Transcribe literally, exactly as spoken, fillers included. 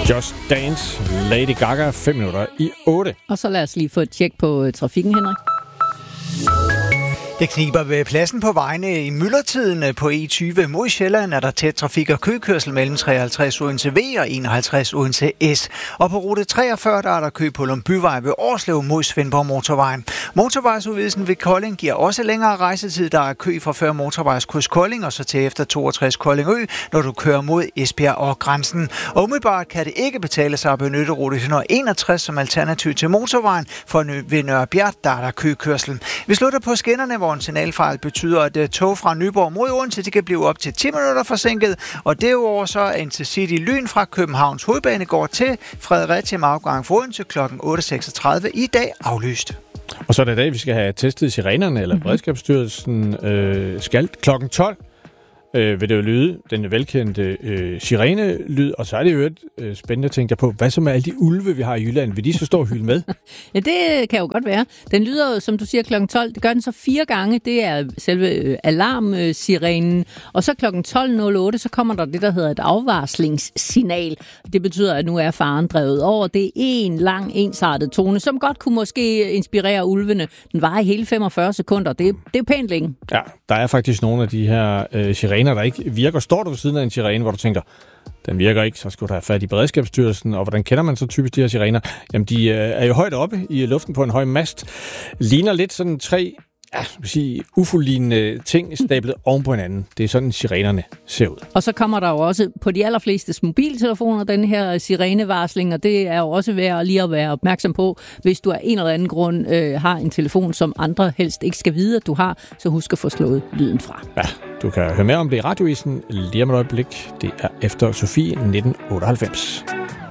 Just Dance, Lady Gaga, fem minutter i otte. Og så lad os lige få et tjek på trafikken, Henrik. Det kniber ved pladsen på vejene i myldretiden på E tyve mod Sjælland er der tæt trafik og køkørsel mellem treoghalvtreds Odense V og enoghalvtreds Odense S. Og på rute treogfyrre der er der kø på Lumbyvej ved Årslev mod Svendborg Motorvejen. Motorvejsudvidelsen ved Kolding giver også længere rejsetid. Der er kø fra før motorvejskryds Kolding og så til efter toogtres Kolding Ø, når du kører mod Esbjerg og grænsen. Og umiddelbart kan det ikke betale sig at benytte rute et hundrede og enogtres som alternativ til motorvejen, for ved Nørrebjerg der er der køkørsel. Vi slutter på skinnerne, hvor en signalfejl betyder, at tog fra Nyborg mod Odense, det kan blive op til ti minutter forsinket, og derudover så er Intercity Lyn fra Københavns Hovedbanegård til Fredericia med afgang for Odense klokken otte seksogtredive i dag aflyst. Og så er det i dag, vi skal have testet sirenerne, eller mm-hmm. Beredskabsstyrelsen øh, skal klokken tolv. Øh, vil det jo lyde, den velkendte øh, sirenelyd, og så er det jo et øh, spændende ting der på, hvad så med alle de ulve, vi har i Jylland? Vil de så stå og hylde med? Ja, det kan jo godt være. Den lyder jo, som du siger, klokken tolv. Det gør den så fire gange. Det er selve øh, alarmsirenen. Og så klokken tolv nul otte, så kommer der det, der hedder et afvarslingssignal. Det betyder, at nu er faren drevet over. Det er en lang, ensartet tone, som godt kunne måske inspirere ulvene. Den varer i hele femogfyrre sekunder. Det, det er pænt længe. Ja, der er faktisk nogle af de her øh, sirener, der ikke virker. Står du ved siden af en sirene, hvor du tænker, den virker ikke, så skal du have fat i Beredskabsstyrelsen. Og hvordan kender man så typisk de her sirener? Jamen, de øh, er jo højt oppe i luften på en høj mast. Ligner lidt sådan tre ja, vil sige, U F O-lignende ting stablet oven på hinanden. Det er sådan, sirenerne ser ud. Og så kommer der jo også på de allerfleste mobiltelefoner den her sirenevarsling, og det er jo også værd lige at være opmærksom på, hvis du af en eller anden grund øh, har en telefon, som andre helst ikke skal vide, at du har, så husk at få slået lyden fra. Ja, du kan høre mere om det i Radioisen lige om et øjeblik. Det er efter Sofie nitten otteoghalvfems.